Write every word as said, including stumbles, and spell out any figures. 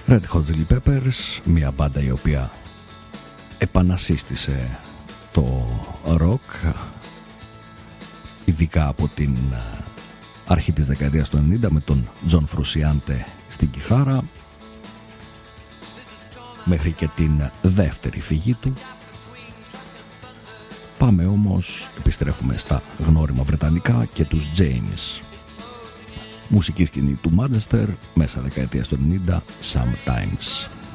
Red Hot Chili Peppers, μια μπάντα η οποία επανασύστησε το rock, ειδικά από την αρχή της δεκαετίας του ενενήντα με τον John Frusciante στην κιθάρα μέχρι και την δεύτερη φυγή του. Πάμε όμως, επιστρέφουμε στα γνώριμα βρετανικά και τους James. Μουσική σκηνή του Manchester μέσα δεκαετίας του ενενήντα, Sometimes.